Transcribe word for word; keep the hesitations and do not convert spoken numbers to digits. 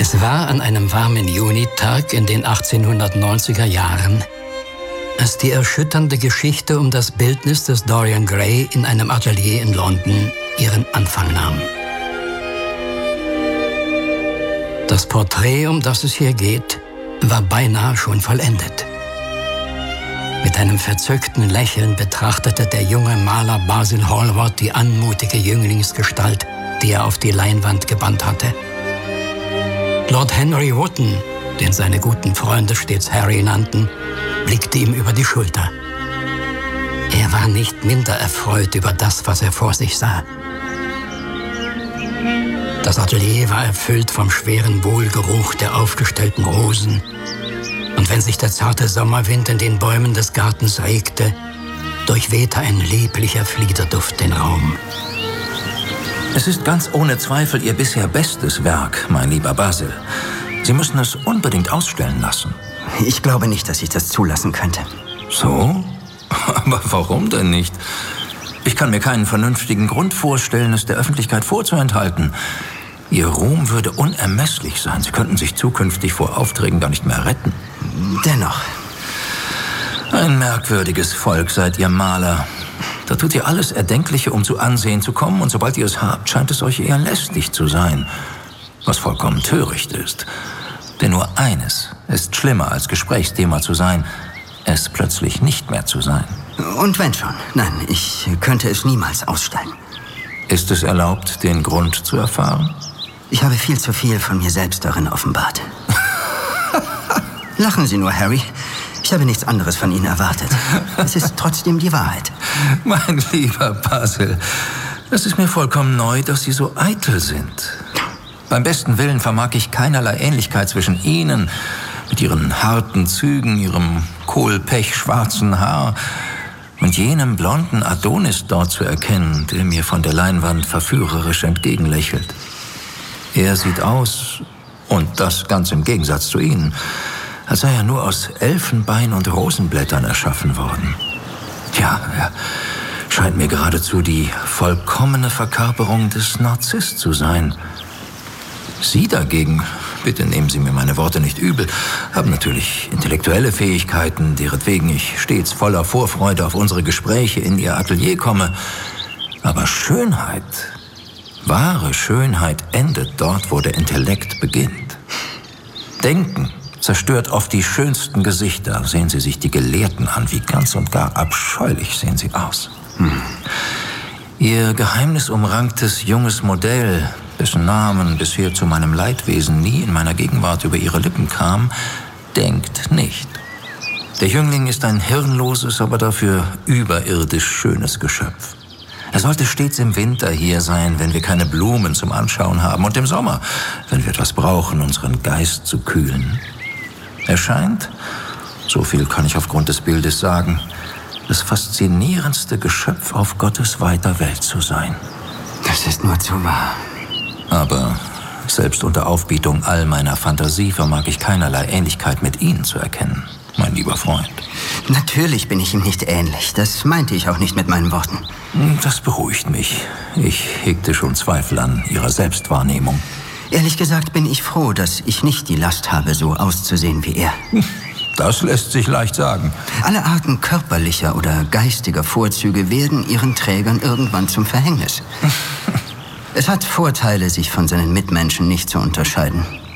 Es war an einem warmen Junitag in den achtzehnhundertneunziger Jahren, als die erschütternde Geschichte um das Bildnis des Dorian Gray in einem Atelier in London ihren Anfang nahm. Das Porträt, um das es hier geht, war beinahe schon vollendet. Mit einem verzückten Lächeln betrachtete der junge Maler Basil Hallward die anmutige Jünglingsgestalt, die er auf die Leinwand gebannt hatte. Lord Henry Wotton, den seine guten Freunde stets Harry nannten, blickte ihm über die Schulter. Er war nicht minder erfreut über das, was er vor sich sah. Das Atelier war erfüllt vom schweren Wohlgeruch der aufgestellten Rosen. Und wenn sich der zarte Sommerwind in den Bäumen des Gartens regte, durchwehte ein lieblicher Fliederduft den Raum. Es ist ganz ohne Zweifel Ihr bisher bestes Werk, mein lieber Basil. Sie müssen es unbedingt ausstellen lassen. Ich glaube nicht, dass ich das zulassen könnte. So? Aber warum denn nicht? Ich kann mir keinen vernünftigen Grund vorstellen, es der Öffentlichkeit vorzuenthalten. Ihr Ruhm würde unermesslich sein. Sie könnten sich zukünftig vor Aufträgen gar nicht mehr retten. Dennoch. Ein merkwürdiges Volk seid ihr Maler. Da tut ihr alles Erdenkliche, um zu Ansehen zu kommen, und sobald ihr es habt, scheint es euch eher lästig zu sein. Was vollkommen töricht ist. Denn nur eines ist schlimmer als Gesprächsthema zu sein, es plötzlich nicht mehr zu sein. Und wenn schon. Nein, ich könnte es niemals ausstellen. Ist es erlaubt, den Grund zu erfahren? Ich habe viel zu viel von mir selbst darin offenbart. Lachen Sie nur, Harry. Ich habe nichts anderes von Ihnen erwartet. Es ist trotzdem die Wahrheit. Mein lieber Basil, es ist mir vollkommen neu, dass Sie so eitel sind. Beim besten Willen vermag ich keinerlei Ähnlichkeit zwischen Ihnen, mit Ihren harten Zügen, Ihrem kohlpechschwarzen Haar, und jenem blonden Adonis dort zu erkennen, der mir von der Leinwand verführerisch entgegenlächelt. Er sieht aus, und das ganz im Gegensatz zu Ihnen, als sei er nur aus Elfenbein und Rosenblättern erschaffen worden. Ja, er scheint mir geradezu die vollkommene Verkörperung des Narziss zu sein. Sie dagegen, bitte nehmen Sie mir meine Worte nicht übel, haben natürlich intellektuelle Fähigkeiten, deretwegen ich stets voller Vorfreude auf unsere Gespräche in Ihr Atelier komme. Aber Schönheit, wahre Schönheit endet dort, wo der Intellekt beginnt. Denken zerstört oft die schönsten Gesichter. Sehen Sie sich die Gelehrten an, wie ganz und gar abscheulich sehen sie aus. Hm. Ihr geheimnisumranktes junges Modell, dessen Namen bisher zu meinem Leidwesen nie in meiner Gegenwart über Ihre Lippen kam, denkt nicht. Der Jüngling ist ein hirnloses, aber dafür überirdisch schönes Geschöpf. Er sollte stets im Winter hier sein, wenn wir keine Blumen zum Anschauen haben, und im Sommer, wenn wir etwas brauchen, unseren Geist zu kühlen. Er scheint, so viel kann ich aufgrund des Bildes sagen, das faszinierendste Geschöpf auf Gottes weiter Welt zu sein. Das ist nur zu wahr. Aber selbst unter Aufbietung all meiner Fantasie vermag ich keinerlei Ähnlichkeit mit Ihnen zu erkennen, mein lieber Freund. Natürlich bin ich ihm nicht ähnlich. Das meinte ich auch nicht mit meinen Worten. Das beruhigt mich. Ich hegte schon Zweifel an Ihrer Selbstwahrnehmung. Ehrlich gesagt bin ich froh, dass ich nicht die Last habe, so auszusehen wie er. Das lässt sich leicht sagen. Alle Arten körperlicher oder geistiger Vorzüge werden ihren Trägern irgendwann zum Verhängnis. Es hat Vorteile, sich von seinen Mitmenschen nicht zu unterscheiden.